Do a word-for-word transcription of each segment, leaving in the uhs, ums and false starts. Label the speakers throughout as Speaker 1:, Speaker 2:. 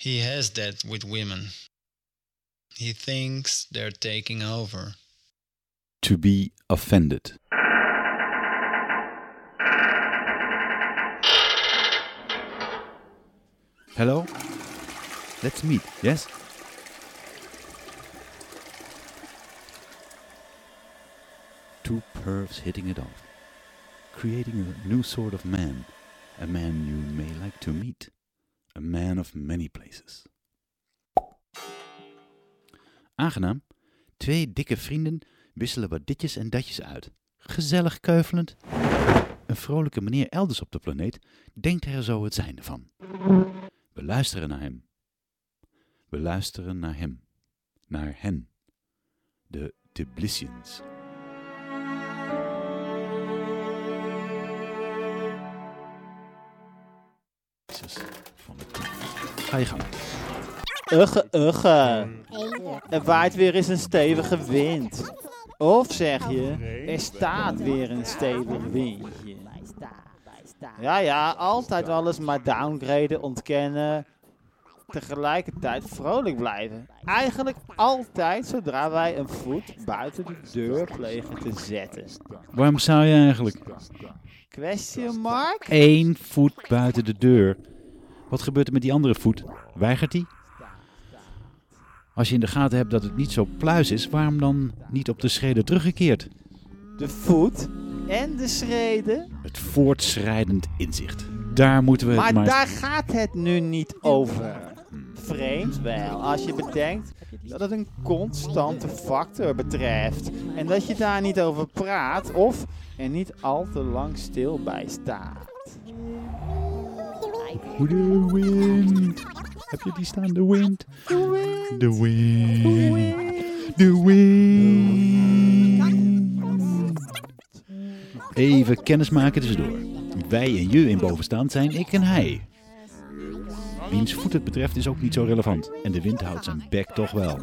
Speaker 1: He has that with women. He thinks they're taking over.
Speaker 2: To be offended. Hello? Let's meet, yes? Two pervs hitting it off. Creating a new sort of man. A man you may like to meet. A man of many places. Aangenaam. Twee dikke vrienden wisselen wat ditjes en datjes uit. Gezellig keuvelend. Een vrolijke meneer elders op de planeet denkt er zo het zijnde van. We luisteren naar hem. We luisteren naar hem. Naar hen. De Tbilisians. Van de Ga je gang.
Speaker 3: Ugge, ugge. Er waait weer eens een stevige wind. Of zeg je, er staat weer een stevig windje. Ja, ja, altijd wel eens maar downgraden, ontkennen. Tegelijkertijd vrolijk blijven. Eigenlijk altijd zodra wij een voet buiten de deur plegen te zetten.
Speaker 2: Waarom zou je eigenlijk?
Speaker 3: Question mark?
Speaker 2: Eén voet buiten de deur. Wat gebeurt er met die andere voet? Weigert die? Als je in de gaten hebt dat het niet zo pluis is, waarom dan niet op de schreden teruggekeerd?
Speaker 3: De voet en de schreden.
Speaker 2: Het voortschrijdend inzicht. Daar moeten we
Speaker 3: maar
Speaker 2: het maar...
Speaker 3: daar gaat het nu niet over. Vreemd wel, als je bedenkt dat het een constante factor betreft. En dat je daar niet over praat of er niet al te lang stil bij staat.
Speaker 2: De wind. Heb je die staan? De wind. De wind. De wind. De wind. Even kennismaken tussendoor. Wij en je in bovenstaand zijn ik en hij. Wiens voet het betreft is ook niet zo relevant. En de wind houdt zijn bek toch wel.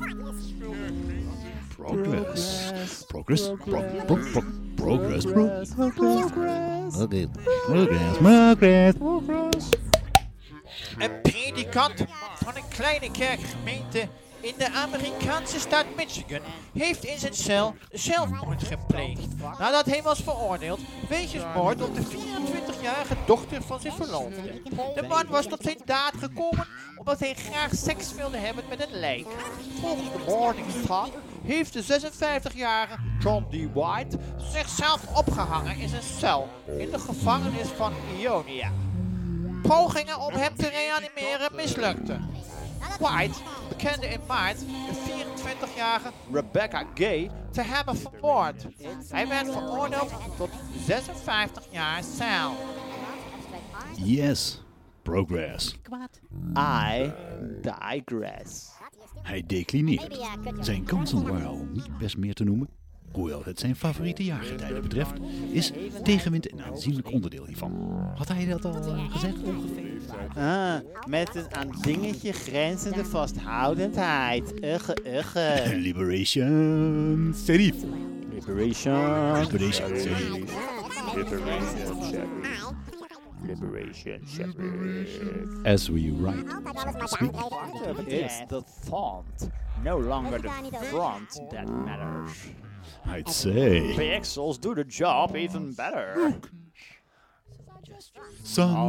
Speaker 2: Progress. Progress. Pro, pro, pro, progress. Progress. Oké. Progress. Progress. Progress.
Speaker 4: Een predikant van een kleine kerkgemeente in de Amerikaanse staat Michigan heeft in zijn cel zelfmoord gepleegd nadat hij was veroordeeld wegens moord op de vierentwintigjarige dochter van zijn verloofde. De man was tot zijn daad gekomen omdat hij graag seks wilde hebben met een lijk. Volgens de Morning Sun heeft de zesenvijftigjarige John D. White zichzelf opgehangen in zijn cel in de gevangenis van Ionia. Pogingen om hem te reanimeren mislukten. White bekende in maart de vierentwintigjarige Rebecca Gay te hebben vermoord. Hij werd veroordeeld tot zesenvijftig jaar cel.
Speaker 2: Yes, progress.
Speaker 3: I digress.
Speaker 2: Hij declineert. Zijn kansen waren al niet best meer te noemen. Hoewel het zijn favoriete jaargetijden betreft, is tegenwind een aanzienlijk onderdeel hiervan. Had hij dat al uh, gezegd?
Speaker 3: Ah, met een aan dingetje grenzende vasthoudendheid. Ugge, ugge.
Speaker 2: Liberation Serif.
Speaker 3: Liberation.
Speaker 2: Liberation Serif.
Speaker 3: Liberation Sheriff. Liberation Sheriff.
Speaker 2: As we write, so to speak.
Speaker 3: It's the font, no longer the front that matters.
Speaker 2: I'd say.
Speaker 3: Pixels do the job even better.
Speaker 2: Some